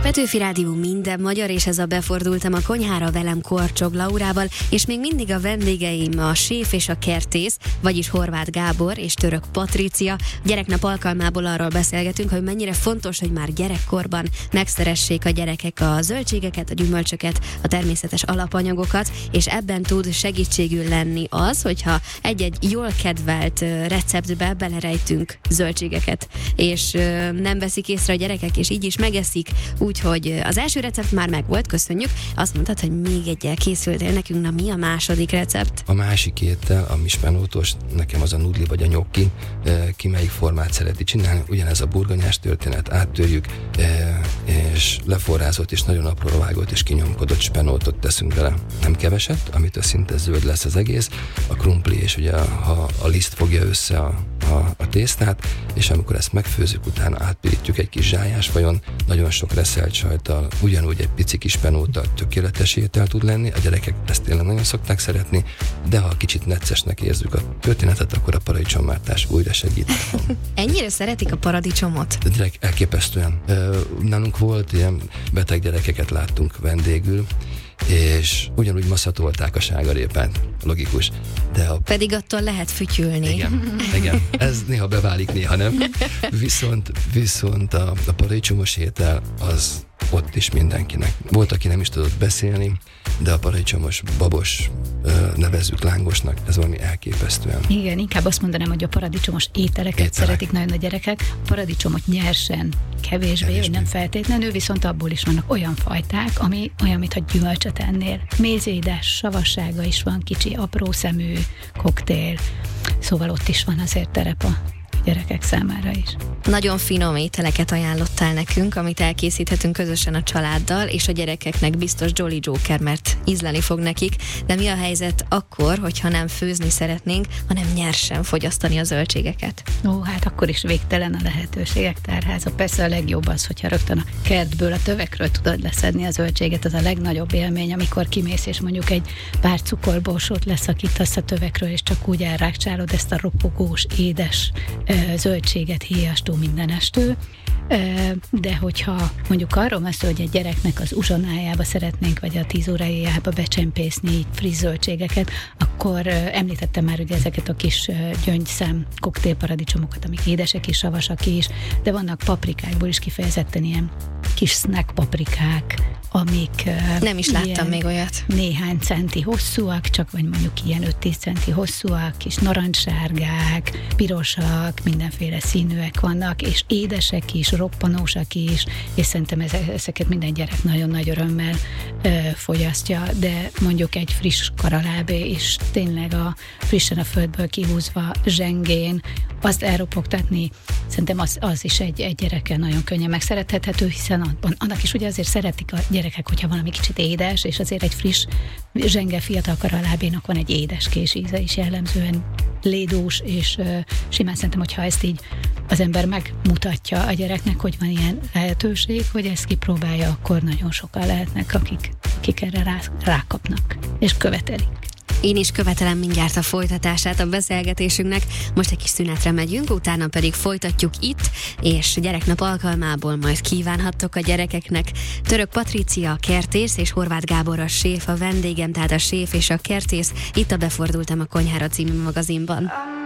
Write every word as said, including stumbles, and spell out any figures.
Petőfi Rádió minden magyar, és ez a Befordultam a konyhára, velem Korcsog Laurával, és még mindig a vendégeim a séf és a kertész, vagyis Horváth Gábor és Török Patrícia. Gyereknap alkalmából arról beszélgetünk, hogy mennyire fontos, hogy már gyerekkorban megszeressék a gyerekek a zöldségeket, a gyümölcsöket, a természetes alapanyagokat, és ebben tud segítségül lenni az, hogyha egy-egy jól kedvelt receptbe belerejtünk zöldségeket, és nem veszik észre a gyerekek, és így is megeszik. Úgyhogy az első recept már megvolt, köszönjük. Azt mondtad, hogy még egyel készültél nekünk, na mi a második recept? A másik étel, a mispenótos, nekem az a nudli vagy a nyokki, ki melyik formát szereti csinálni, ugyanez a burgonyás történet, áttörjük, és leforrázott és nagyon apróra vágott és kinyomkodott spenótot teszünk bele. Nem keveset, amitől szinte zöld lesz az egész, a krumpli és ugye a, a liszt fogja össze a, a, a tésztát, és amikor ezt megfőzzük, utána átpirítjuk egy kis zsályásvajon, nagyon sok reszelt sajttal, ugyanúgy egy pici kis penóta tökéletes étel tud lenni, a gyerekek ezt tényleg nagyon szokták szeretni, de ha kicsit neccesnek érzük a történetet, akkor a paradicsommártás újra segít. Ennyire szeretik a paradicsomot? De direkt elképesztően. Nálunk volt ilyen beteg gyerekeket láttunk vendégül, és ugyanúgy maszatolták a sárgarépát, logikus. De a... Pedig attól lehet fütyülni. Igen, igen. Ez néha beválik, néha nem. Viszont, viszont a, a paradicsomos étel az ott is mindenkinek. Volt, aki nem is tudott beszélni, de a paradicsomos babos, nevezzük lángosnak, ez valami elképesztően. Igen, inkább azt mondanám, hogy a paradicsomos ételeket Ételek. szeretik nagyon a gyerekek. A paradicsomot nyersen kevésbé, kevésbé. nem feltétlenül, viszont abból is vannak olyan fajták, ami olyan, mintha gyümölcsöt ennél. Mézédes, savassága is van, kicsi, apró szemű koktél. Szóval ott is van azért terep a gyerekek számára is. Nagyon finom ételeket ajánlottál nekünk, amit elkészíthetünk közösen a családdal, és a gyerekeknek biztos Jolly Joker, mert ízleni fog nekik, de mi a helyzet akkor, hogyha nem főzni szeretnénk, hanem nyersen fogyasztani a zöldségeket? Ó, hát akkor is végtelen a lehetőségek tárháza. Persze a legjobb az, hogyha rögtön a kertből, a tövekről tudod leszedni a zöldséget, az a legnagyobb élmény, amikor kimész, és mondjuk egy pár cukorborsót leszakítasz a tövekről, és csak úgy elrákcsálod ezt a ropogós, édes zöldséget, héjastó, mindenestő, de hogyha mondjuk arról van szó, hogy egy gyereknek az uzsonájába szeretnénk, vagy a tíz órájába becsempészni friss zöldségeket, akkor említettem már ugye ezeket a kis gyöngyszem koktélparadicsomokat, amik édesek és savasak is, de vannak paprikákból is kifejezetten ilyen kis snack paprikák, amik nem is láttam még olyat. Néhány centi hosszúak, csak vagy mondjuk ilyen öt-tíz centi hosszúak, kis narancssárgák, pirosak, mindenféle színűek vannak, és édesek is, roppanósak is, és szerintem ezeket minden gyerek nagyon nagy örömmel ö, fogyasztja, de mondjuk egy friss karalábé is tényleg a frissen a földből kihúzva zsengén, azt elropogtatni, szerintem az, az is egy, egy gyerekkel nagyon könnyen megszerethető, hiszen annak is ugye azért szeretik a gyerekek, hogyha valami kicsit édes, és azért egy friss, zsenge fiatal karalábénak van egy édeskés íze is, jellemzően lédús, és uh, simán szerintem, hogyha ezt így az ember megmutatja a gyereknek, hogy van ilyen lehetőség, hogy ezt kipróbálja, akkor nagyon sokan lehetnek, akik, akik erre rá, rákapnak, és követelik. Én is követelem mindjárt a folytatását a beszélgetésünknek. Most egy kis szünetre megyünk, utána pedig folytatjuk itt, és gyereknap alkalmából majd kívánhattok a gyerekeknek. Török Patrícia, kertész, és Horváth Gábor a séf, a vendégem, tehát a séf és a kertész. Itt a Befordultam a konyhára című magazinban.